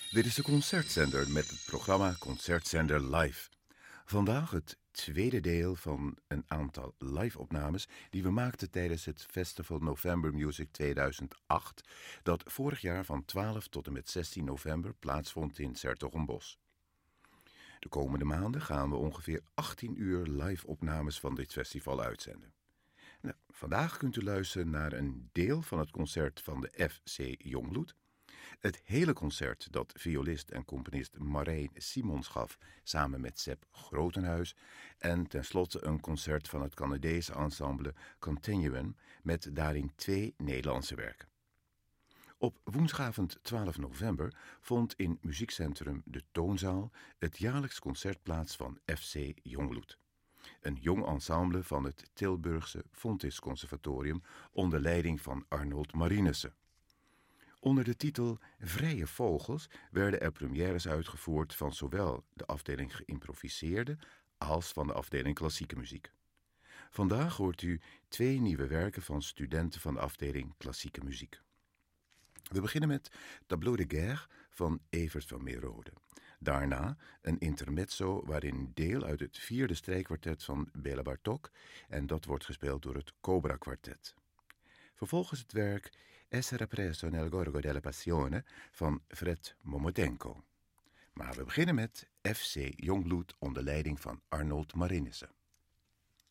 Dit is de Concertzender met het programma Concertzender Live. Vandaag het tweede deel van een aantal live-opnames die we maakten tijdens het Festival November Music 2008, dat vorig jaar van 12 tot en met 16 november plaatsvond in 's-Hertogenbosch. De komende maanden gaan we ongeveer 18 uur live-opnames van dit festival uitzenden. Vandaag kunt u luisteren naar een deel van het concert van de FC Jongbloed. Het hele concert dat violist en componist Marijn Simons gaf samen met Sepp Grotenhuis en tenslotte een concert van het Canadese ensemble Continuum met daarin 2 Nederlandse werken. Op woensdagavond 12 november vond in Muziekcentrum De Toonzaal het jaarlijks concert plaats van FC Jongbloed. Een jong ensemble van het Tilburgse Fontys Conservatorium onder leiding van Arnold Marinissen. Onder de titel Vrije Vogels werden er premières uitgevoerd van zowel de afdeling geïmproviseerde als van de afdeling klassieke muziek. Vandaag hoort u 2 nieuwe werken van studenten van de afdeling klassieke muziek. We beginnen met Tableau de Guerre van Evert van Meerode. Daarna een intermezzo waarin deel uit het 4e strijkkwartet van Béla Bartók en dat wordt gespeeld door het Cobra Kwartet. Vervolgens het werk Essere preso nel gorgo della passione van Fred Momodenko. Maar we beginnen met FC Jongbloed onder leiding van Arnold Marinissen.